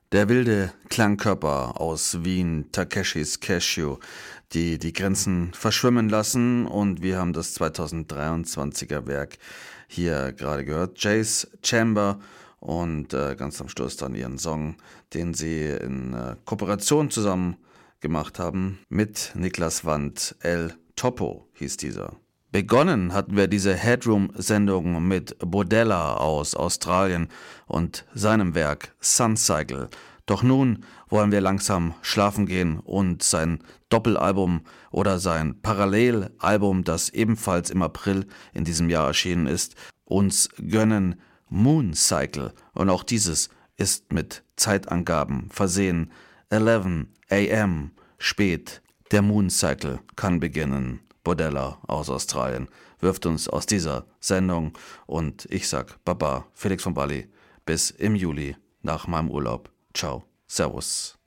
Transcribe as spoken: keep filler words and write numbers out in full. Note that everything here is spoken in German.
Der wilde Klangkörper aus Wien, Takeshis Cashew, die die Grenzen verschwimmen lassen, und wir haben das zweitausenddreiundzwanziger Werk hier gerade gehört, Jace Chamber, und äh, ganz am Schluss dann ihren Song, den sie in äh, Kooperation zusammen gemacht haben mit Niklas Wandt. El Topo hieß dieser. Begonnen hatten wir diese Headroom-Sendung mit Bodella aus Australien und seinem Werk Suncycle. Doch nun wollen wir langsam schlafen gehen und sein Doppelalbum oder sein Parallelalbum, das ebenfalls im April in diesem Jahr erschienen ist, uns gönnen. Mooncycle. Und auch dieses ist mit Zeitangaben versehen. elf a m spät. Der Mooncycle kann beginnen. Bodella aus Australien wirft uns aus dieser Sendung, und ich sag Baba, Felix von Bali, bis im Juli nach meinem Urlaub. Ciao, Servus.